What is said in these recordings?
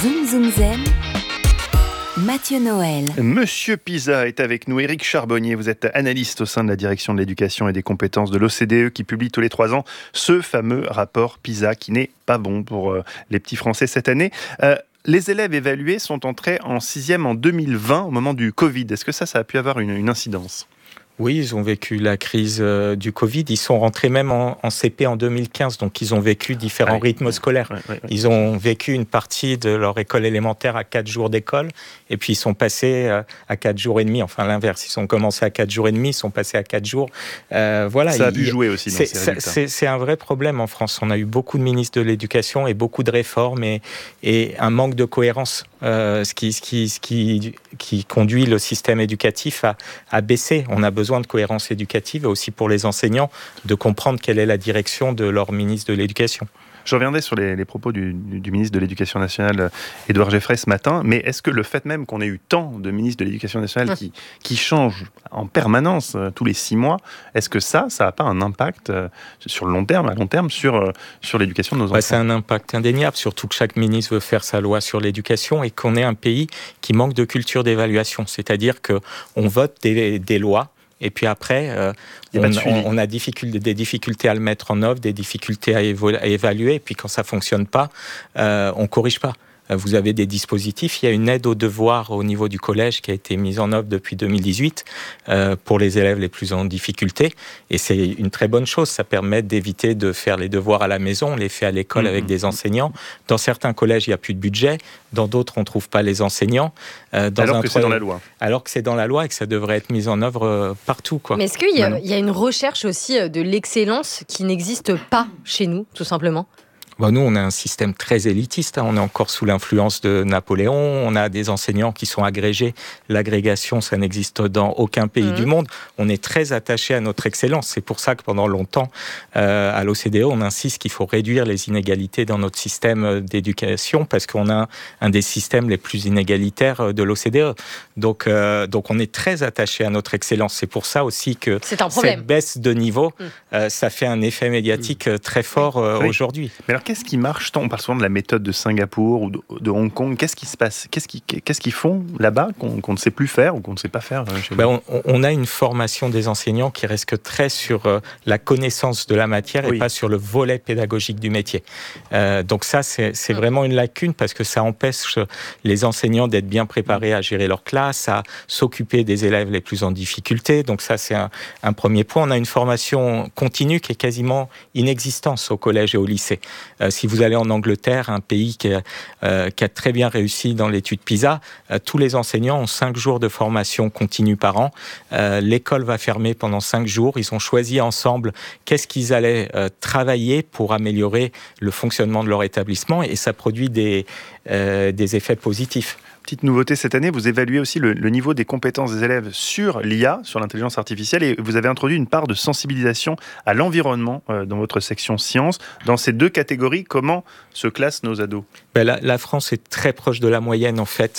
Zoom Zoom Zen, Mathieu Noël. Monsieur Pisa est avec nous. Éric Charbonnier, vous êtes analyste au sein de la direction de l'éducation et des compétences de l'OCDE qui publie tous les 3 ans ce fameux rapport Pisa qui n'est pas bon pour les petits Français cette année. Les élèves évalués sont entrés en 6e en 2020 au moment du Covid. Est-ce que ça a pu avoir une incidence ? Oui, ils ont vécu la crise du Covid. Ils sont rentrés même en CP en 2015, donc ils ont vécu différents rythmes scolaires. Ils ont vécu une partie de leur école élémentaire à 4 jours d'école, et puis ils sont passés à 4 jours et demi. Enfin, l'inverse. Ils ont commencé à 4 jours et demi, ils sont passés à 4 jours. Voilà. Ça a pu jouer aussi dans ces résultats. C'est un vrai problème en France. On a eu beaucoup de ministres de l'éducation et beaucoup de réformes et un manque de cohérence, ce qui conduit le système éducatif à baisser. On a besoin de cohérence éducative et aussi pour les enseignants de comprendre quelle est la direction de leur ministre de l'Éducation. Je reviendrai sur les propos du ministre de l'Éducation nationale, Édouard Geoffray, ce matin, mais est-ce que le fait même qu'on ait eu tant de ministres de l'Éducation nationale qui changent en permanence tous les 6 mois, est-ce que ça n'a pas un impact sur le long terme, sur l'éducation de nos enfants ? C'est un impact indéniable, surtout que chaque ministre veut faire sa loi sur l'éducation et qu'on est un pays qui manque de culture d'évaluation, c'est-à-dire qu'on vote des lois. Et puis après, on a des difficultés à le mettre en œuvre, des difficultés à évaluer. Et puis quand ça ne fonctionne pas, on ne corrige pas. Vous avez des dispositifs. Il y a une aide aux devoirs au niveau du collège qui a été mise en œuvre depuis 2018 pour les élèves les plus en difficulté. Et c'est une très bonne chose. Ça permet d'éviter de faire les devoirs à la maison. On les fait à l'école avec des enseignants. Dans certains collèges, il n'y a plus de budget. Dans d'autres, on ne trouve pas les enseignants. Alors que c'est dans la loi. Alors que c'est dans la loi et que ça devrait être mis en œuvre partout, quoi. Mais est-ce qu'il y a une recherche aussi de l'excellence qui n'existe pas chez nous, tout simplement ? Nous, on a un système très élitiste. On est encore sous l'influence de Napoléon. On a des enseignants qui sont agrégés. L'agrégation, ça n'existe dans aucun pays du monde. On est très attaché à notre excellence. C'est pour ça que pendant longtemps, à l'OCDE, on insiste qu'il faut réduire les inégalités dans notre système d'éducation parce qu'on a un des systèmes les plus inégalitaires de l'OCDE. Donc on est très attaché à notre excellence. C'est pour ça aussi que cette baisse de niveau, ça fait un effet médiatique très fort aujourd'hui. Mais alors, qu'est-ce qui marche tant ? On parle souvent de la méthode de Singapour ou de Hong Kong. Qu'est-ce qui se passe ? Qu'est-ce qu'ils font là-bas qu'on ne sait plus faire ou qu'on ne sait pas faire chez vous ? On a une formation des enseignants qui reste très sur la connaissance de la matière et pas sur le volet pédagogique du métier. Donc ça, c'est vraiment une lacune parce que ça empêche les enseignants d'être bien préparés à gérer leur classe, à s'occuper des élèves les plus en difficulté. Donc ça, c'est un premier point. On a une formation continue qui est quasiment inexistante au collège et au lycée. Si vous allez en Angleterre, un pays qui a très bien réussi dans l'étude PISA, tous les enseignants ont 5 jours de formation continue par an. L'école va fermer pendant 5 jours. Ils ont choisi ensemble qu'est-ce qu'ils allaient travailler pour améliorer le fonctionnement de leur établissement et ça produit des effets positifs. Petite nouveauté cette année, vous évaluez aussi le niveau des compétences des élèves sur l'IA, sur l'intelligence artificielle, et vous avez introduit une part de sensibilisation à l'environnement dans votre section sciences. Dans ces 2 catégories, comment se classent nos ados ? La France est très proche de la moyenne, en fait.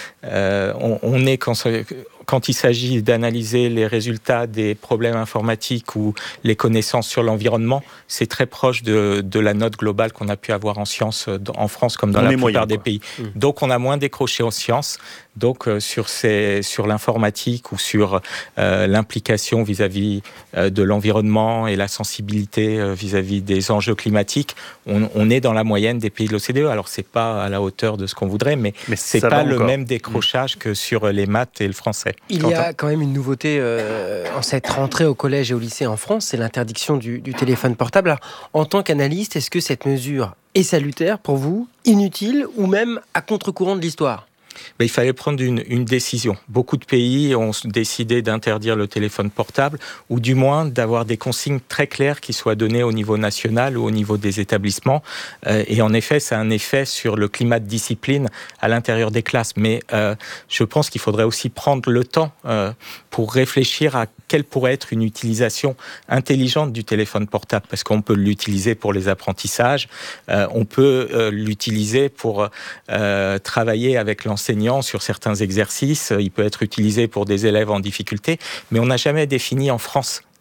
On est quand il s'agit d'analyser les résultats des problèmes informatiques ou les connaissances sur l'environnement, c'est très proche de la note globale qu'on a pu avoir en sciences en France comme dans la plupart des pays. Donc on a moins décroché en sciences. Donc sur l'informatique ou sur l'implication vis-à-vis de l'environnement et la sensibilité vis-à-vis des enjeux climatiques, on est dans la moyenne des pays de l'OCDE. Alors c'est pas à la hauteur de ce qu'on voudrait, mais c'est pas le même décrochage que sur les maths et le français. Il y a quand même une nouveauté en cette rentrée au collège et au lycée en France, c'est l'interdiction du téléphone portable. Alors, en tant qu'analyste, est-ce que cette mesure est salutaire pour vous, inutile ou même à contre-courant de l'histoire ? Il fallait prendre une décision. Beaucoup de pays ont décidé d'interdire le téléphone portable ou du moins d'avoir des consignes très claires qui soient données au niveau national ou au niveau des établissements. Et en effet, ça a un effet sur le climat de discipline à l'intérieur des classes. Mais je pense qu'il faudrait aussi prendre le temps pour réfléchir à quelle pourrait être une utilisation intelligente du téléphone portable. Parce qu'on peut l'utiliser pour les apprentissages, on peut l'utiliser pour travailler avec l'enseignant sur certains exercices, il peut être utilisé pour des élèves en difficulté, mais on n'a jamais défini en France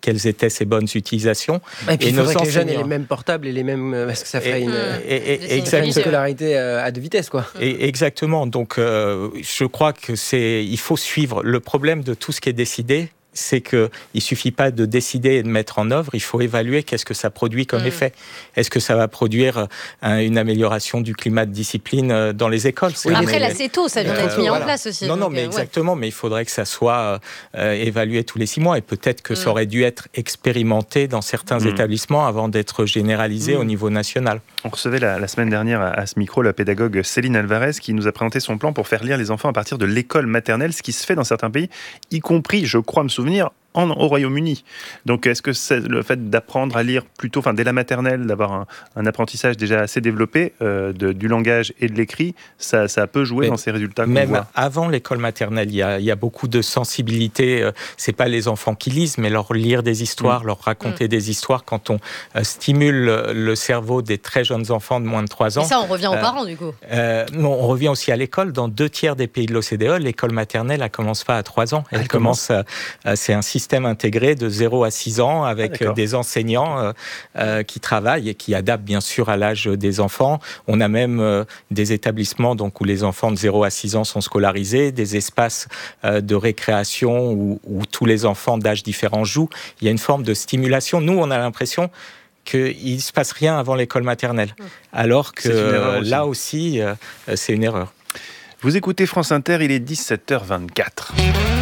quelles étaient ses bonnes utilisations. Et puis il faudrait que les jeunes aient les mêmes portables et les mêmes... Parce que ça ferait une scolarité à deux vitesses, quoi. Exactement. Donc, je crois qu'il faut suivre. Le problème de tout ce qui est décidé, c'est qu'il ne suffit pas de décider et de mettre en œuvre, il faut évaluer qu'est-ce que ça produit comme effet. Est-ce que ça va produire une amélioration du climat de discipline dans les écoles? Après, là, c'est tôt, ça vient d'être mis en place aussi. Non, mais exactement, mais il faudrait que ça soit évalué tous les 6 mois, et peut-être que ça aurait dû être expérimenté dans certains établissements avant d'être généralisé au niveau national. On recevait la semaine dernière à ce micro la pédagogue Céline Alvarez qui nous a présenté son plan pour faire lire les enfants à partir de l'école maternelle, ce qui se fait dans certains pays, y compris, je crois me souvenir, au Royaume-Uni. Donc, est-ce que c'est le fait d'apprendre à lire plutôt, dès la maternelle, d'avoir un apprentissage déjà assez développé du langage et de l'écrit, ça peut jouer dans ces résultats qu'on même voit. Avant l'école maternelle, il y a beaucoup de sensibilité. C'est pas les enfants qui lisent, mais leur lire des histoires, leur raconter des histoires. Quand on stimule le cerveau des très jeunes enfants de moins de 3 ans... Et ça, on revient aux parents, du coup. Non, on revient aussi à l'école. Dans 2/3 des pays de l'OCDE, l'école maternelle, elle commence pas à 3 ans. Elle commence... c'est un système intégré de 0 à 6 ans avec des enseignants qui travaillent et qui adaptent bien sûr à l'âge des enfants. On a même des établissements où les enfants de 0 à 6 ans sont scolarisés, des espaces de récréation où tous les enfants d'âges différents jouent. Il y a une forme de stimulation. Nous, on a l'impression qu'il ne se passe rien avant l'école maternelle, alors que là aussi, c'est une erreur. Vous écoutez France Inter, il est 17h24.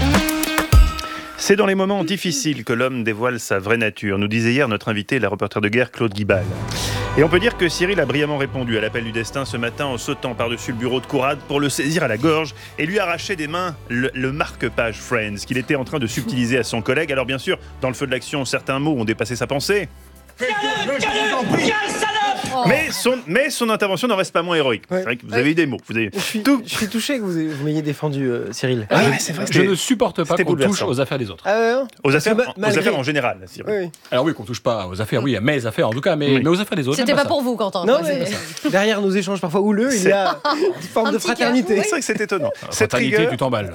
C'est dans les moments difficiles que l'homme dévoile sa vraie nature, nous disait hier notre invité, la reporter de guerre Claude Guibal. Et on peut dire que Cyril a brillamment répondu à l'appel du destin ce matin en sautant par-dessus le bureau de Conrad pour le saisir à la gorge et lui arracher des mains le marque-page Friends qu'il était en train de subtiliser à son collègue. Alors bien sûr, dans le feu de l'action, certains mots ont dépassé sa pensée. Mais son intervention n'en reste pas moins héroïque. C'est vrai que vous avez eu des mots. Je suis touché que vous m'ayez défendu, Cyril. C'est vrai, je ne supporte pas qu'on touche aux affaires des autres. Aux affaires en général, Cyril. Oui. Alors oui, qu'on touche pas aux affaires, à mes affaires en tout cas, mais aux affaires des autres. C'était pas pour vous, Quentin. Non, derrière nos échanges parfois houleux, il y a une forme de fraternité. C'est vrai que c'est étonnant. Cette rigueur, tu t'emballes.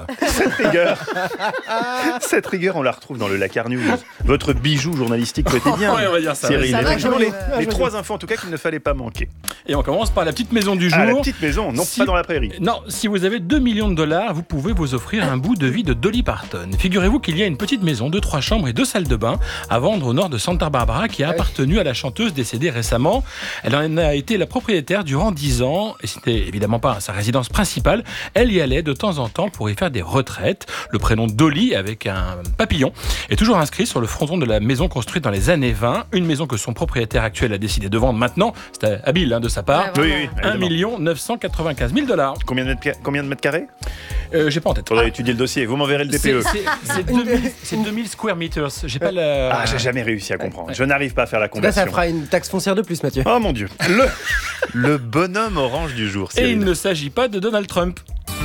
Cette rigueur, on la retrouve dans le Lakar News. Votre bijou journalistique quotidien. Oui, on va dire ça. Cyril, les 3 infos en tout cas qu'il ne fallait pas manquer. Et on commence par la petite maison du jour. La petite maison, non pas dans la prairie. Non, si vous avez 2 millions de dollars, vous pouvez vous offrir un bout de vie de Dolly Parton. Figurez-vous qu'il y a une petite maison de 3 chambres et 2 salles de bain à vendre au nord de Santa Barbara qui a appartenu à la chanteuse décédée récemment. Elle en a été la propriétaire durant 10 ans et c'était évidemment pas sa résidence principale. Elle y allait de temps en temps pour y faire des retraites. Le prénom Dolly avec un papillon est toujours inscrit sur le fronton de la maison construite dans les années 20. Une maison que son propriétaire actuel a décidé de vendre maintenant. C'était habile de sa part. Oui, 1 995 000 $. Combien de mètres carrés J'ai pas en tête. Faudrait étudier le dossier. Vous m'enverrez le DPE. C'est 2000 square meters. J'ai pas la... j'ai jamais réussi à comprendre. Je n'arrive pas à faire la conversion. Là, ça fera une taxe foncière de plus, Mathieu. Oh mon Dieu. Le bonhomme orange du jour. Et il ne s'agit pas de Donald Trump.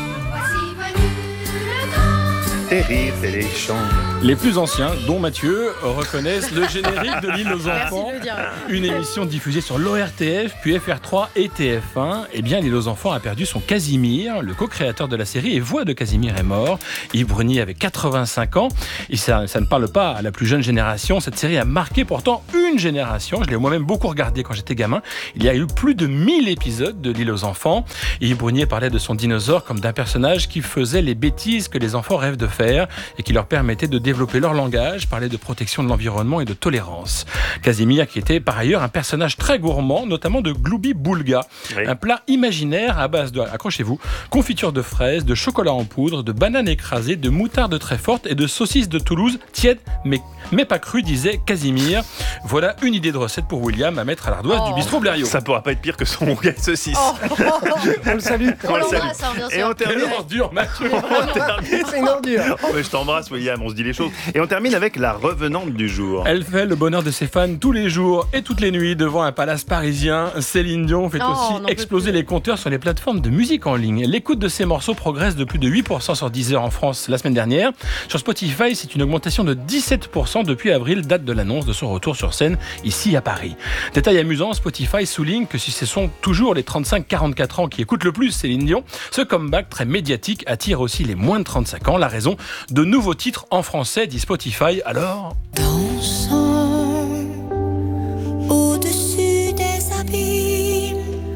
Les plus anciens, dont Mathieu, reconnaissent le générique de l'île aux enfants, une émission diffusée sur l'ORTF, puis FR3 et TF1. Eh bien, l'île aux enfants a perdu son Casimir, le co-créateur de la série et voix de Casimir est mort. Yves Brunier avait 85 ans. Et ça ne parle pas à la plus jeune génération. Cette série a marqué pourtant une génération. Je l'ai moi-même beaucoup regardé quand j'étais gamin. Il y a eu plus de 1000 épisodes de l'île aux enfants. Yves Brunier parlait de son dinosaure comme d'un personnage qui faisait les bêtises que les enfants rêvent de faire et qui leur permettait de développer leur langage, parler de protection de l'environnement et de tolérance. Casimir qui était par ailleurs un personnage très gourmand, notamment de Gloubi Boulga, un plat imaginaire à base de, accrochez-vous, confiture de fraises, de chocolat en poudre, de bananes écrasées, de moutarde très forte et de saucisses de Toulouse tièdes mais pas crues, disait Casimir. Voilà une idée de recette pour William à mettre à l'ardoise du bistrot Blériot. Ça pourra pas être pire que son rougail de saucisse. On le salue. Et on termine. Quelle ordure, Mathieu. C'est une ordure. Mais je t'embrasse, William, on se dit les choses. Et on termine avec la revenante du jour. Elle fait le bonheur de ses fans tous les jours et toutes les nuits devant un palace parisien. Céline Dion fait aussi exploser les compteurs sur les plateformes de musique en ligne. L'écoute de ses morceaux progresse de plus de 8% sur Deezer en France la semaine dernière. Sur Spotify, c'est une augmentation de 17% depuis avril, date de l'annonce de son retour sur scène Canadienne, ici à Paris. Détail amusant, Spotify souligne que si ce sont toujours les 35-44 ans qui écoutent le plus Céline Dion, ce comeback très médiatique attire aussi les moins de 35 ans. La raison, de nouveaux titres en français, dit Spotify. Alors... Dansons au-dessus des abîmes,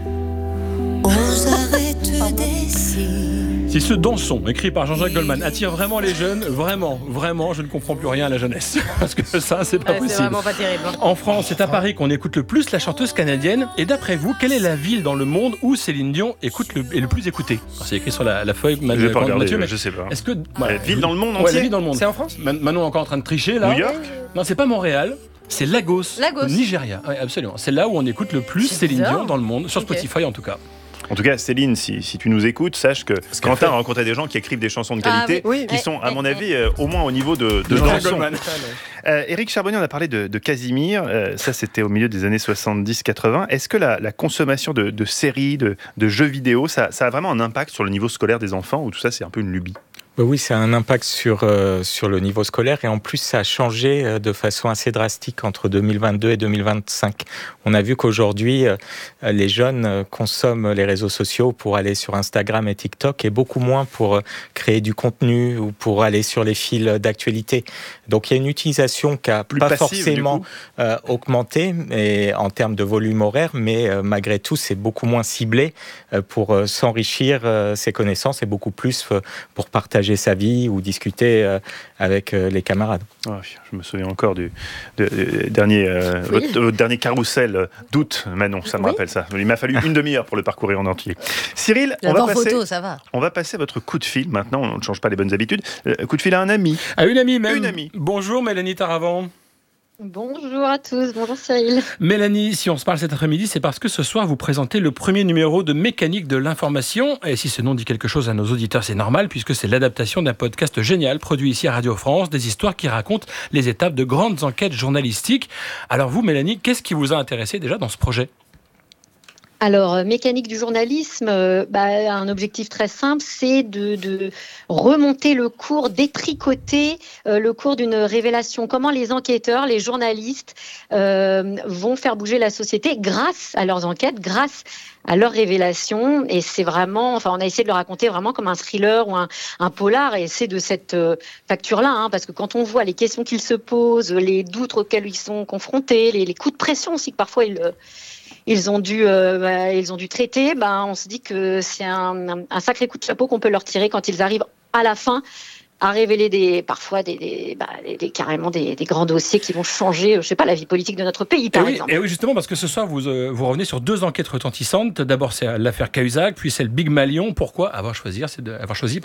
aux arêtes des cimes. Si ce Dansons, écrit par Jean-Jacques Goldman, attire vraiment les jeunes, vraiment, je ne comprends plus rien à la jeunesse. Parce que ça, c'est pas possible. C'est vraiment pas terrible. En France, c'est à Paris qu'on écoute le plus la chanteuse canadienne. Et d'après vous, quelle est la ville dans le monde où Céline Dion est le plus écoutée? C'est écrit sur la feuille. Je vais pas regarder, Mathieu, mais je sais pas. Est-ce que La ville dans le monde Ouais, entier. la ville dans le monde. C'est en France? Manon est encore en train de tricher là. New York. Non, c'est pas Montréal. C'est Lagos, Lagos. au Nigeria. Oui, absolument. C'est là où on écoute le plus C'est Céline bizarre. Dion dans le monde, sur Ok. Spotify en tout cas. En tout cas, Céline, si tu nous écoutes, sache que qu'elle Quentin fait. a rencontré des gens qui écrivent des chansons de Ah, qualité, oui. qui sont, à mon avis, au moins au niveau de Jean-Jacques Dansons. Goldman. Éric Charbonnier, on a parlé de Casimir. Ça, c'était au milieu des années 70-80. Est-ce que la consommation de séries, de jeux vidéo, ça a vraiment un impact sur le niveau scolaire des enfants, ou tout ça, c'est un peu une lubie? Oui, ça a un impact sur le niveau scolaire et en plus ça a changé de façon assez drastique entre 2022 et 2025. On a vu qu'aujourd'hui les jeunes consomment les réseaux sociaux pour aller sur Instagram et TikTok et beaucoup moins pour créer du contenu ou pour aller sur les fils d'actualité. Donc il y a une utilisation qui n'a pas passive, forcément augmenté mais, en termes de volume horaire, mais malgré tout c'est beaucoup moins ciblé pour s'enrichir ses connaissances et beaucoup plus pour partager sa vie ou discuter avec les camarades. Oh, je me souviens encore du dernier, votre dernier carrousel d'août, Manon, ça me rappelle ça. Il m'a fallu une demi-heure pour le parcourir en entier. Cyril, on Ça va. va passer votre coup de fil maintenant, on ne change pas les bonnes habitudes. Coup de fil à un ami. À une amie même. Une amie. Bonjour Mélanie Taravant. Bonjour à tous, bonjour Cyril. Mélanie, si on se parle cet après-midi, c'est parce que ce soir vous présentez le premier numéro de Mécanique de l'information. Et si ce nom dit quelque chose à nos auditeurs, c'est normal, puisque c'est l'adaptation d'un podcast génial produit ici à Radio France, des histoires qui racontent les étapes de grandes enquêtes journalistiques. Alors vous, Mélanie, qu'est-ce qui vous a intéressé déjà dans ce projet ? Alors, mécanique du journalisme, un objectif très simple, c'est de remonter le cours, détricoter le cours d'une révélation. Comment les enquêteurs, les journalistes vont faire bouger la société grâce à leurs enquêtes, grâce à leurs révélations. Et c'est vraiment, on a essayé de le raconter vraiment comme un thriller ou un polar. Et c'est de cette facture-là, parce que quand on voit les questions qu'ils se posent, les doutes auxquels ils sont confrontés, les coups de pression aussi que parfois ils ont dû traiter, on se dit que c'est un sacré coup de chapeau qu'on peut leur tirer quand ils arrivent à la fin à révéler parfois carrément des grands dossiers qui vont changer, la vie politique de notre pays, par exemple. Et oui, justement, parce que ce soir, vous revenez sur deux enquêtes retentissantes. D'abord, c'est l'affaire Cahuzac, puis c'est le Big Malion. Pourquoi avoir choisi ces deux-là ?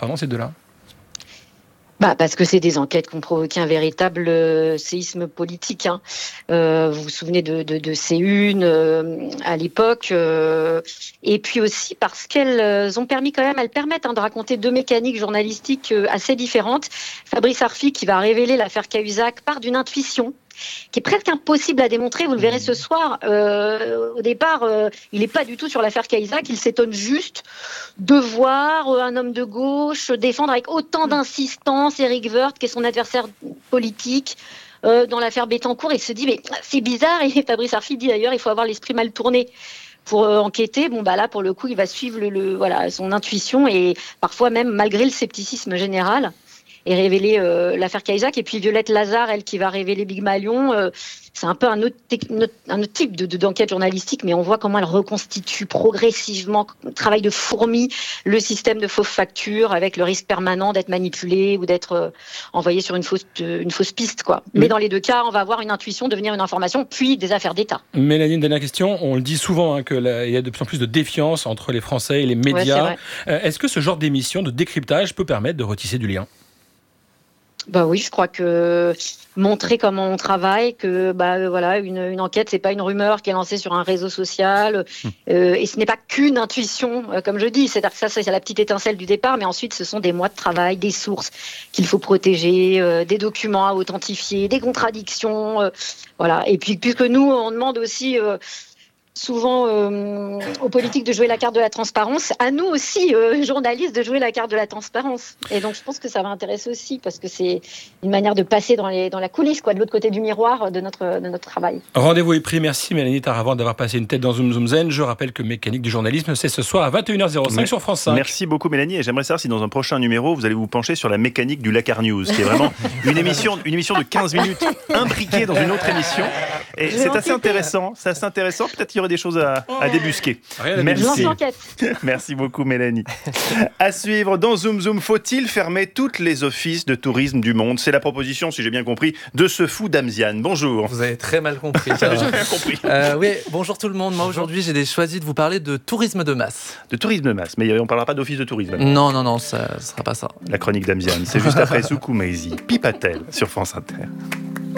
Parce que c'est des enquêtes qui ont provoqué un véritable séisme politique. Vous vous souvenez de C1 à l'époque. Et puis aussi parce qu'elles permettent de raconter deux mécaniques journalistiques assez différentes. Fabrice Arfi, qui va révéler l'affaire Cahuzac, part d'une intuition qui est presque impossible à démontrer, vous le verrez ce soir. Au départ, il n'est pas du tout sur l'affaire Cahuzac, il s'étonne juste de voir un homme de gauche défendre avec autant d'insistance Éric Woerth, qui est son adversaire politique, dans l'affaire Bettencourt. Il se dit, mais c'est bizarre, et Fabrice Arfi dit d'ailleurs, il faut avoir l'esprit mal tourné pour enquêter. Là, pour le coup, il va suivre son intuition, et parfois même, malgré le scepticisme général, et révéler l'affaire Cahuzac. Et puis Violette Lazare, elle qui va révéler Big Malion, c'est un peu un autre type d'enquête journalistique, mais on voit comment elle reconstitue progressivement, travail de fourmi, le système de fausses factures avec le risque permanent d'être manipulé ou d'être envoyé sur une fausse piste, quoi. Mais dans les deux cas, on va avoir une intuition devenir une information, puis des affaires d'État. Mélanie, une dernière question. On le dit souvent qu'il y a de plus en plus de défiance entre les Français et les médias. Est-ce que ce genre d'émission de décryptage peut permettre de retisser du lien ? Oui, je crois que montrer comment on travaille, que une enquête, c'est pas une rumeur qui est lancée sur un réseau social, et ce n'est pas qu'une intuition, comme je dis. C'est-à-dire que ça, c'est la petite étincelle du départ, mais ensuite, ce sont des mois de travail, des sources qu'il faut protéger, des documents à authentifier, des contradictions, Et puis, puisque nous, on demande aussi souvent aux politiques de jouer la carte de la transparence. À nous aussi, journalistes, de jouer la carte de la transparence. Et donc, je pense que ça va intéresser aussi parce que c'est une manière de passer dans la coulisse, de l'autre côté du miroir de notre travail. Rendez-vous est pris. Merci Mélanie Taravant d'avoir passé une tête dans Zoom Zoom Zen. Je rappelle que Mécanique du journalisme, c'est ce soir à 21h05 sur France 5. Merci beaucoup Mélanie. Et j'aimerais savoir si dans un prochain numéro, vous allez vous pencher sur la mécanique du Lakar News, qui est vraiment une émission de 15 minutes imbriquée dans une autre émission. Et c'est assez intéressant. Peut-être qu'il y aurait des choses à débusquer. Merci. Merci beaucoup Mélanie. À suivre dans Zoom Zoom, faut-il fermer toutes les offices de tourisme du monde? C'est la proposition, si j'ai bien compris, de ce fou Damziane. Bonjour. Vous avez très mal compris. J'ai bien compris. Oui, bonjour tout le monde. Moi aujourd'hui, j'ai choisi de vous parler de tourisme de masse. De tourisme de masse, mais on ne parlera pas d'office de tourisme. Non, ça ne sera pas ça. La chronique d'Amziane, c'est juste après Soukou Maizi, Pipatel sur France Inter.